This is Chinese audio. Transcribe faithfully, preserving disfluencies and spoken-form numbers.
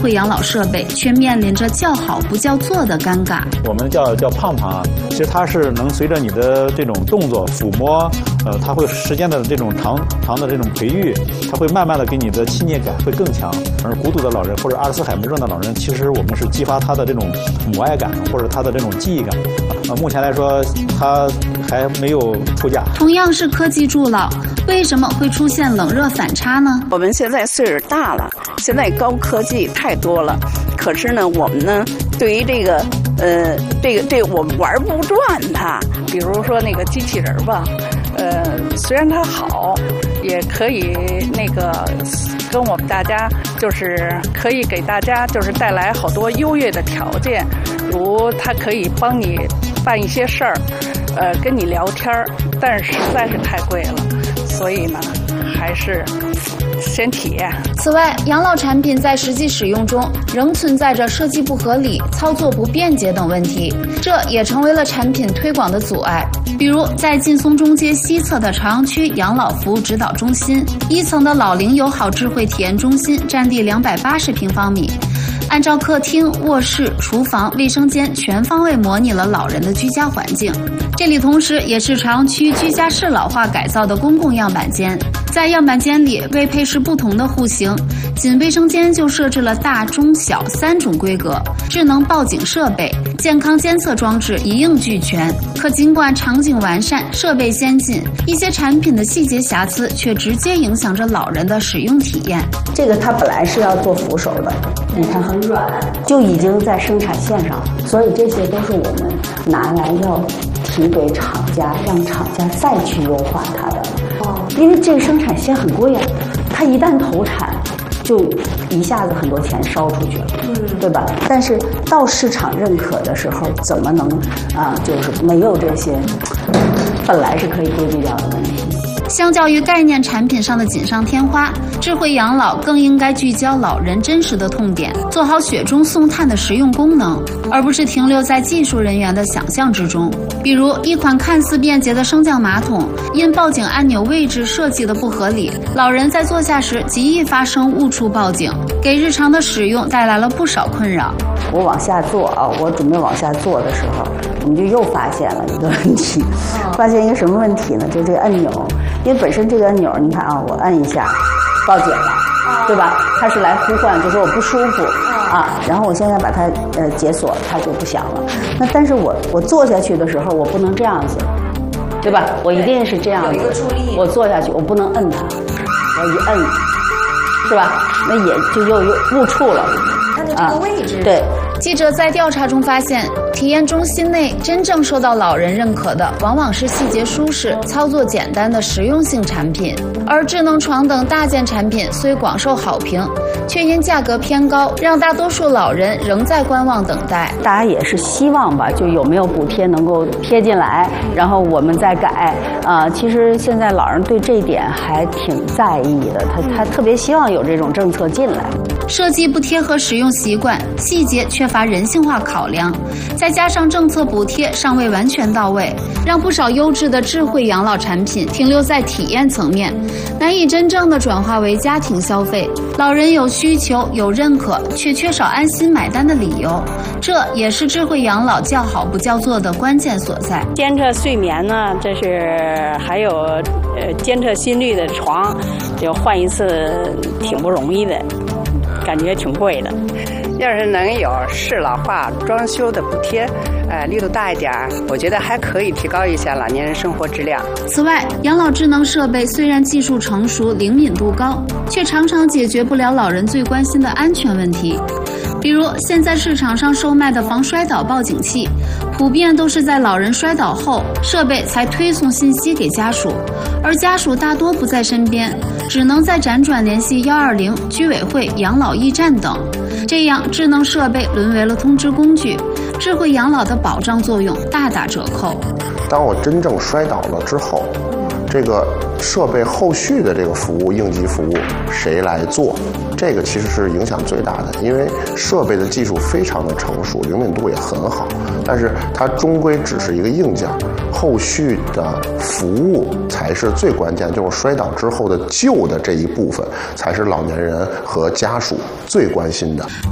慧养老设备却面临着叫好不叫座的尴尬。 我们叫叫胖胖啊，其实它是能随着你的这种动作抚摸，呃，它会时间的这种长长的这种培育，它会慢慢的给你的亲切感会更强。而孤独的老人或者阿尔茨海默症的老人，其实我们是激发他的这种母爱感或者他的这种记忆感。呃，目前来说，他还没有出嫁。 同样是科技助老，为什么会出现冷热反差呢？ 我们现在岁数大了，现在高科技太多了，可是呢，我们呢，对于这个，呃，这个这个、我们玩不转它。比如说那个机器人吧，呃，虽然它好，也可以那个跟我们大家就是可以给大家就是带来好多优越的条件，比如它可以帮你办一些事儿，呃，跟你聊天儿，但是实在是太贵了，所以呢，还是先体验。 此外，养老产品在实际使用中仍存在着设计不合理、操作不便捷等问题，这也成为了产品推广的阻碍。比如，在劲松中街西侧的朝阳区养老服务指导中心，一层的老龄友好智慧体验中心占地两百八十平方米，按照客厅、卧室、厨房、卫生间全方位模拟了老人的居家环境。这里同时也是朝阳区居家适老化改造的公共样板间。在样板间里，为配饰不同的户型，仅卫生间就设置了大、中、小三种规格，智能报警设备、健康监测装置一应俱全。可尽管场景完善、设备先进，一些产品的细节瑕疵却直接影响着老人的使用体验。 这个它本来是要做扶手的，你看很软，就已经在生产线上，所以这些都是我们拿来要提给厂家，让厂家再去优化它的。哦，因为这个生产线很贵啊，它一旦投产，就一下子很多钱烧出去了，嗯，对吧？但是到市场认可的时候，怎么能啊，就是没有这些本来是可以规避掉的问题。 相较于概念产品上的锦上添花，智慧养老更应该聚焦老人真实的痛点，做好雪中送炭的实用功能，而不是停留在技术人员的想象之中。比如一款看似便捷的升降马桶，因报警按钮位置设计的不合理，老人在坐下时极易发生误触报警，给日常的使用带来了不少困扰。 我往下坐啊，我准备往下坐的时候，我们就又发现了一个问题，发现一个什么问题呢？就这个按钮，因为本身这个按钮，你看啊，我按一下，报警了，对吧？它是来呼唤，就说我不舒服啊，然后我现在把它呃解锁，它就不响了。那但是我我坐下去的时候，我不能这样子，对吧？我一定是这样子，我坐下去，我不能摁它，我一摁，是吧？那也就又又误触了。 它的这个位置， 啊、对。 记者在调查中发现，体验中心内真正受到老人认可的，往往是细节舒适、操作简单的实用性产品，而智能床等大件产品虽广受好评，却因价格偏高，让大多数老人仍在观望等待。 大家也是希望吧，就有没有补贴能够贴进来，然后我们再改啊、呃。其实现在老人对这一点还挺在意的，他他特别希望有这种政策进来。 设计不贴合使用习惯，细节缺乏人性化考量，再加上政策补贴尚未完全到位，让不少优质的智慧养老产品停留在体验层面，难以真正的转化为家庭消费。老人有需求有认可，却缺少安心买单的理由，这也是智慧养老叫好不叫座的关键所在。 监测睡眠呢，这是还有呃监测心率的床，就换一次挺不容易的。感觉挺贵的， 要是能有适老化装修的补贴，呃，力度大一点，我觉得还可以提高一下老年人生活质量。 此外，养老智能设备虽然技术成熟、灵敏度高，却常常解决不了老人最关心的安全问题。比如现在市场上售卖的防摔倒报警器，普遍都是在老人摔倒后，设备才推送信息给家属，而家属大多不在身边，只能在辗转联系一二零、居委会、养老驿站等。这样，智能设备沦为了通知工具，智慧养老的保障作用大打折扣。 当我真正摔倒了之后，这个设备后续的这个服务、应急服务谁来做？这个其实是影响最大的，因为设备的技术非常的成熟，灵敏度也很好，但是它终归只是一个硬件，后续的服务才是最关键，就是摔倒之后的救的这一部分，才是老年人和家属最关心的。